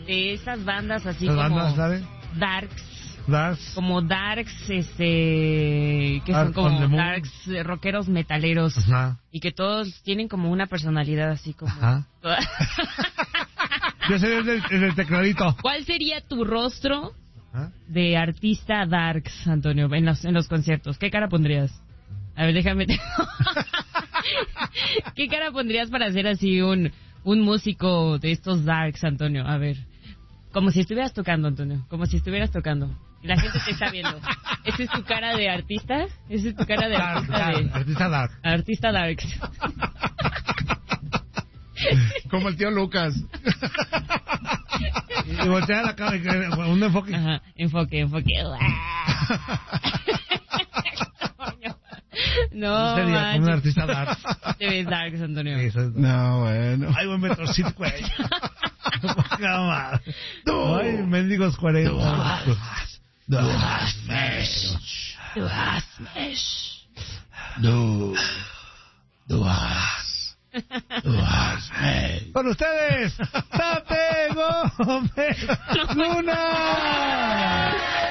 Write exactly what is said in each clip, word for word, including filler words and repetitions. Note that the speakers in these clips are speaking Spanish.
de esas bandas así ¿Las como bandas, ¿sabes? darks, Darks. como darks, este, que Dark son on the como Moon. darks, eh, rockeros metaleros, Ajá. y que todos tienen como una personalidad así como... Ajá. toda- Yo soy el del, el del tecladito. ¿Cuál sería tu rostro ¿Ah? de artista darks, Antonio, en los, en los conciertos? ¿Qué cara pondrías? A ver, déjame... ¿Qué cara pondrías para hacer así un, un músico de estos darks, Antonio? A ver, como si estuvieras tocando, Antonio, como si estuvieras tocando. Y la gente te está viendo. ¿Esa es tu cara de artista? ¿Esa es tu cara de Dark, artista dark, de... artista dark. Artista darks. Como el tío Lucas. Y voltea la cara, un enfoque. Ajá, enfoque, enfoque. No, Yo sería como un manches. artista dark. Te ves darks, Antonio. Sí, soy- No, bueno. Ay, buen metrocito, güey. Ay, mendigos cuarenta. Du hast mich. Du hast mich. Du. Du hast. Du hast mich. Con ustedes, Tate Gómez Luna.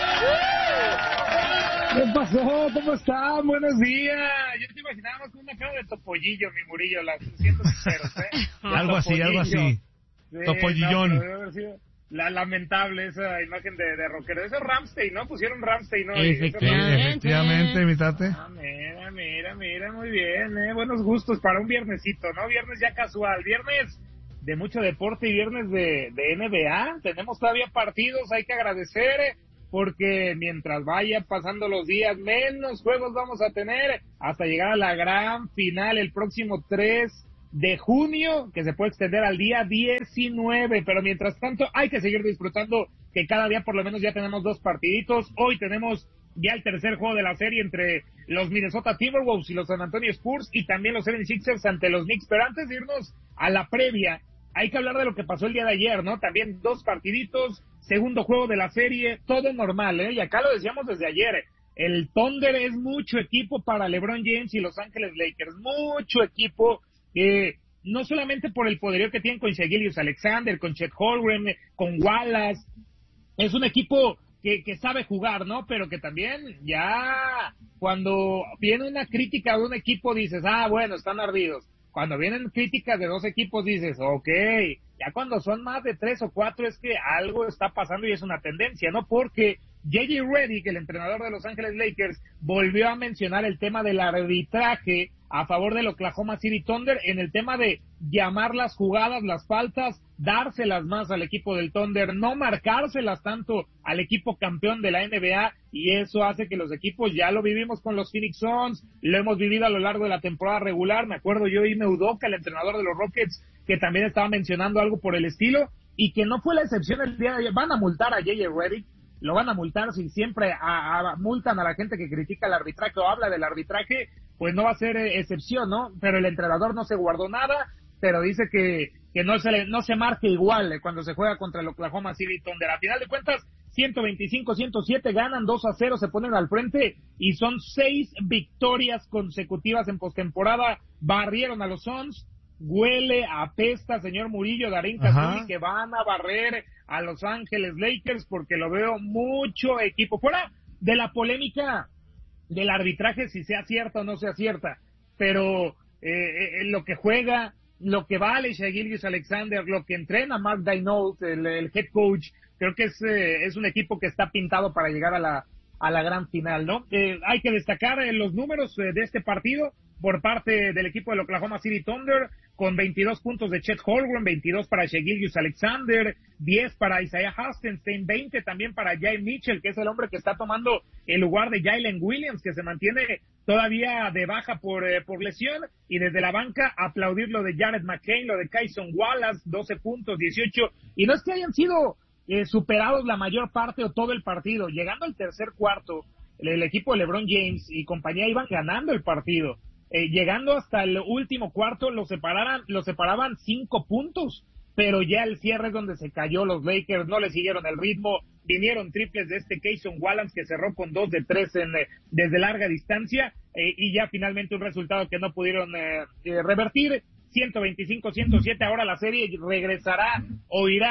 ¿Qué pasó? ¿Cómo están? Buenos días. Yo te imaginaba con una cara de topollillo, mi Murillo, las siendo sinceros, ¿eh? Algo así, algo así. Sí, Topollillón. no, pero debe haber sido la lamentable esa imagen de, de rockero. Eso es Ramstein, ¿no? Pusieron Ramstein, ¿no? Y eso es Efectivamente. Efectivamente, mi Tate. Ah, mira, mira, mira, muy bien, ¿eh? Buenos gustos para un viernesito, ¿no? Viernes ya casual, viernes de mucho deporte y viernes de, de N B A. Tenemos todavía partidos, hay que agradecer, ¿eh? Porque mientras vayan pasando los días, menos juegos vamos a tener hasta llegar a la gran final el próximo tres de junio, que se puede extender al día diecinueve, pero mientras tanto hay que seguir disfrutando que cada día por lo menos ya tenemos dos partiditos. Hoy tenemos ya el tercer juego de la serie entre los Minnesota Timberwolves y los San Antonio Spurs, y también los setenta y seis ers ante los Knicks. Pero antes de irnos a la previa, hay que hablar de lo que pasó el día de ayer, ¿no? También dos partiditos, segundo juego de la serie, todo normal, ¿eh? Y acá lo decíamos desde ayer, el Thunder es mucho equipo para LeBron James y Los Ángeles Lakers, mucho equipo, eh, no solamente por el poderío que tienen con Shai Gilgeous-Alexander, con Chet Holmgren, con Wallace, es un equipo que, que sabe jugar, ¿no? Pero que también ya cuando viene una crítica de un equipo dices, ah, bueno, están ardidos. Cuando vienen críticas de dos equipos dices, ok, ya cuando son más de tres o cuatro es que algo está pasando y es una tendencia, ¿no? Porque J J Redick, el entrenador de Los Ángeles Lakers, volvió a mencionar el tema del arbitraje a favor del Oklahoma City Thunder en el tema de llamar las jugadas, las faltas, dárselas más al equipo del Thunder, no marcárselas tanto al equipo campeón de la N B A, y eso hace que los equipos, ya lo vivimos con los Phoenix Suns, lo hemos vivido a lo largo de la temporada regular, me acuerdo yo Ime Udoka, el entrenador de los Rockets, que también estaba mencionando algo por el estilo, y que no fue la excepción el día de ayer. Van a multar a J J Redick, lo van a multar, si siempre a, a, multan a la gente que critica el arbitraje o habla del arbitraje, pues no va a ser eh, excepción, ¿no? Pero el entrenador no se guardó nada, pero dice que, que no se le, no se marque igual eh, cuando se juega contra el Oklahoma City Thunder. A final de cuentas, ciento veinticinco a ciento siete ganan, dos a cero se ponen al frente y son seis victorias consecutivas en postemporada. Barrieron a los Suns. Huele, apesta, señor Murillo, Darín Cazuli, que van a barrer a Los Ángeles Lakers, porque lo veo mucho equipo. Fuera de la polémica del arbitraje, si sea cierta o no sea cierta, pero eh, eh, lo que juega, lo que vale Shai Gilgeous-Alexander, lo que entrena Mark Daigneault, el, el head coach, creo que es, eh, es un equipo que está pintado para llegar a la, a la gran final, ¿no? Eh, hay que destacar eh, los números eh, de este partido por parte del equipo del Oklahoma City Thunder, con veintidós puntos de Chet Holmgren, veintidós para Shai Gilgeous-Alexander, diez para Isaiah Hastenstein, veinte también para Jay Mitchell, que es el hombre que está tomando el lugar de Jalen Williams, que se mantiene todavía de baja por, eh, por lesión, y desde la banca aplaudir lo de Jared McCain, lo de Kyson Wallace, doce puntos, dieciocho, y no es que hayan sido eh, superados la mayor parte o todo el partido. Llegando al tercer cuarto, el, el equipo de LeBron James y compañía iban ganando el partido. Eh, llegando hasta el último cuarto, lo separaran, lo separaban cinco puntos, pero ya el cierre es donde se cayó los Lakers, no le siguieron el ritmo, vinieron triples de este Kyson Wallace, que cerró con dos de tres en, eh, desde larga distancia, eh, y ya finalmente un resultado que no pudieron eh, eh, revertir. Ciento veinticinco a ciento siete, ahora la serie regresará o irá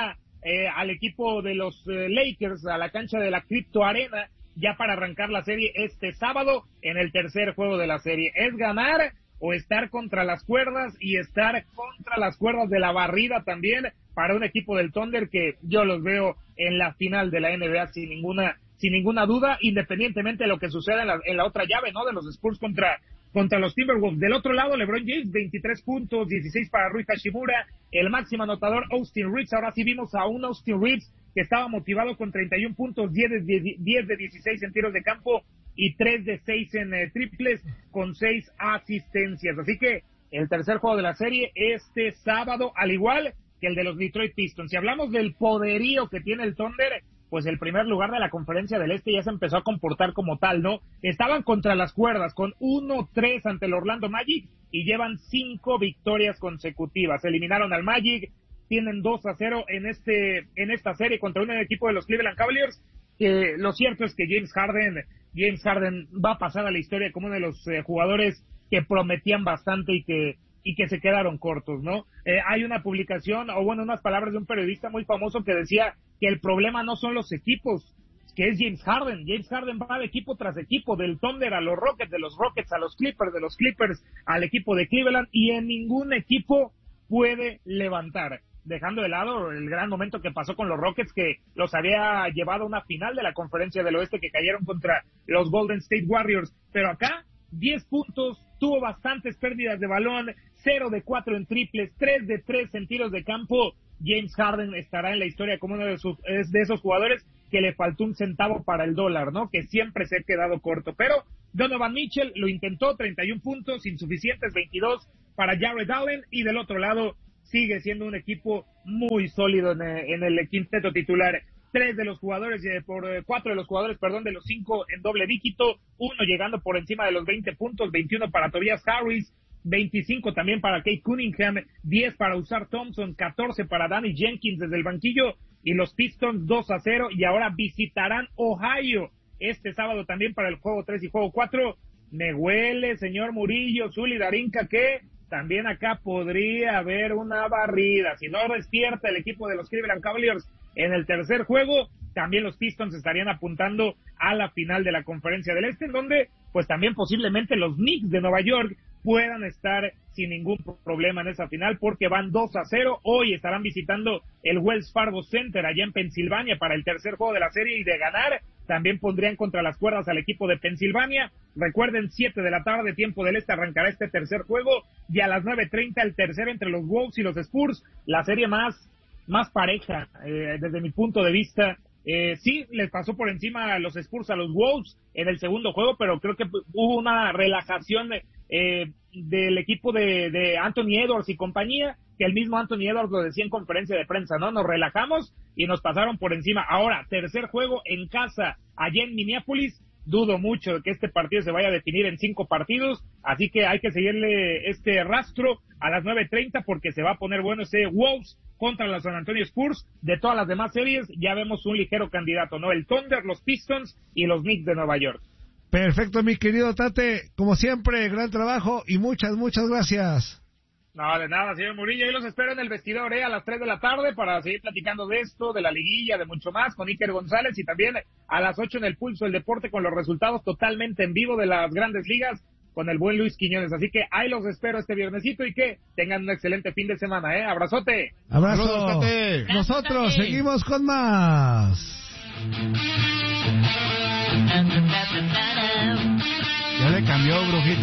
eh, al equipo de los eh, Lakers a la cancha de la Crypto Arena ya para arrancar la serie este sábado en el tercer juego de la serie. Es ganar o estar contra las cuerdas y estar contra las cuerdas de la barrida también para un equipo del Thunder que yo los veo en la final de la N B A sin ninguna sin ninguna duda, independientemente de lo que suceda en la, en la otra llave, ¿no? De los Spurs contra contra los Timberwolves. Del otro lado, LeBron James, veintitrés puntos, dieciséis para Rui Hachimura, el máximo anotador Austin Reeves. Ahora sí vimos a un Austin Reeves que estaba motivado con treinta y un puntos, diez de dieciséis en tiros de campo y tres de seis en eh, triples con seis asistencias. Así que el tercer juego de la serie este sábado, al igual que el de los Detroit Pistons. Si hablamos del poderío que tiene el Thunder, pues el primer lugar de la Conferencia del Este ya se empezó a comportar como tal, ¿no? Estaban contra las cuerdas con uno tres ante el Orlando Magic y llevan cinco victorias consecutivas. Eliminaron al Magic, tienen dos a cero en este en esta serie contra un equipo de los Cleveland Cavaliers, que lo cierto es que James Harden, James Harden va a pasar a la historia como uno de los eh, jugadores que prometían bastante y que y que se quedaron cortos, ¿no? Eh, hay una publicación, o bueno, unas palabras de un periodista muy famoso que decía que el problema no son los equipos, que es James Harden. James Harden va de equipo tras equipo, del Thunder a los Rockets, de los Rockets a los Clippers, de los Clippers al equipo de Cleveland, y en ningún equipo puede levantar, dejando de lado el gran momento que pasó con los Rockets, que los había llevado a una final de la Conferencia del Oeste, que cayeron contra los Golden State Warriors. Pero acá, diez puntos, tuvo bastantes pérdidas de balón, cero de cuatro en triples, tres de tres en tiros de campo. James Harden estará en la historia como uno de, sus, es de esos jugadores que le faltó un centavo para el dólar, ¿no? Que siempre se ha quedado corto. Pero Donovan Mitchell lo intentó, treinta y un puntos, insuficientes, veintidós para Jarrett Allen, y del otro lado sigue siendo un equipo muy sólido en, en el quinteto titular. Tres de los jugadores, eh, por eh, cuatro de los jugadores, perdón, de los cinco en doble dígito, uno llegando por encima de los veinte puntos, veintiuno para Tobias Harris, veinticinco también para Kate Cunningham, diez para Ausar Thompson, catorce para Danny Jenkins desde el banquillo, y los Pistons dos a cero, y ahora visitarán Ohio este sábado también para el juego tres y juego cuatro. Me huele, señor Murillo, Zuli, Darinka, que también acá podría haber una barrida. Si no despierta el equipo de los Cleveland Cavaliers en el tercer juego, también los Pistons estarían apuntando a la final de la Conferencia del Este, en donde pues también posiblemente los Knicks de Nueva York puedan estar sin ningún problema en esa final, porque van dos a cero. Hoy estarán visitando el Wells Fargo Center allá en Pensilvania para el tercer juego de la serie, y de ganar también pondrían contra las cuerdas al equipo de Pensilvania. Recuerden, siete de la tarde, tiempo del Este, arrancará este tercer juego, y a las nueve treinta el tercero entre los Wolves y los Spurs, la serie más más pareja, eh, desde mi punto de vista. Eh, sí, les pasó por encima a los Spurs a los Wolves en el segundo juego, pero creo que hubo una relajación eh, del equipo de, de Anthony Edwards y compañía, que el mismo Anthony Edwards lo decía en conferencia de prensa, ¿no? Nos relajamos y nos pasaron por encima. Ahora, tercer juego en casa, allá en Minneapolis. Dudo mucho que este partido se vaya a definir en cinco partidos, así que hay que seguirle este rastro a las nueve treinta, porque se va a poner bueno ese Wolves contra los San Antonio Spurs. De todas las demás series ya vemos un ligero candidato, ¿no? El Thunder, los Pistons y los Knicks de Nueva York. Perfecto, mi querido Tate, como siempre, gran trabajo y muchas, muchas gracias. No, de nada, señor Murillo. Yo los espero en el vestidor, ¿eh? A las tres de la tarde para seguir platicando de esto, de la liguilla, de mucho más, con Iker González, y también a las ocho en el Pulso del Deporte con los resultados totalmente en vivo de las grandes ligas con el buen Luis Quiñones. Así que ahí los espero este viernesito, y que tengan un excelente fin de semana, ¿eh? Abrazote. Abrazo. Saludos, Tate. Nosotros seguimos con más. Ya le cambió, brujita.